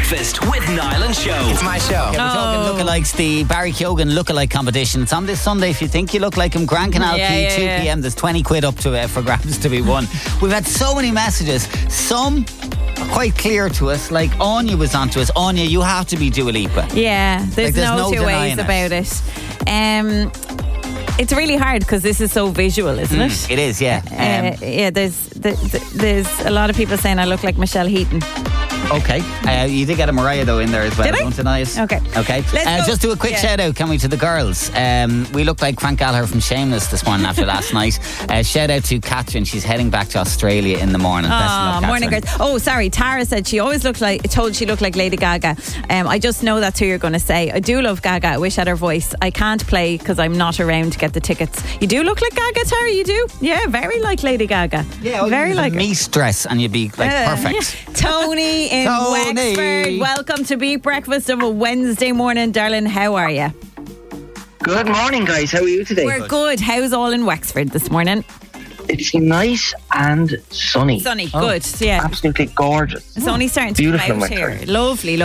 Breakfast with Niall and Show. It's my show. Okay, we're talking lookalikes, the Barry Keoghan lookalike competition. It's on this Sunday. If you think you look like him, Grand Canal Quay, 2 p.m. There's 20 quid up to for grabs to be won. We've had so many messages. Some are quite clear to us. Like Anya was onto us. Anya, you have to be Dua Lipa. Yeah, there's no two ways denying about it. It's really hard because this is so visual, isn't it? It is, yeah. There's a lot of people saying I look like Michelle Heaton. Okay. You did get a Mariah though in there as well. Did I? Don't deny it. Okay. Let's go. just do a quick shout out, can we, to the girls. We look like Frank Gallagher from Shameless this morning after last night. Shout out to Catherine. She's heading back to Australia in the morning. Best of luck, Morning, Catherine. girls. Oh, sorry. Tara said she always told she looked like Lady Gaga. I just know that's who you're going to say. I do love Gaga. I wish I had her voice. I can't play because I'm not around to get the tickets. You do look like Gaga, Tara. You do. Yeah, very like Lady Gaga. Yeah, very like a meat dress and you'd be like perfect. Tony in Wexford. Welcome to Beat Breakfast of a Wednesday morning, darling. How are you? Good morning, guys. How are you today? We're good. How's all in Wexford this morning? It's nice and sunny. Sunny, good. Yeah. Absolutely gorgeous. It's only starting to Beautiful come out in here. Wexford. Lovely.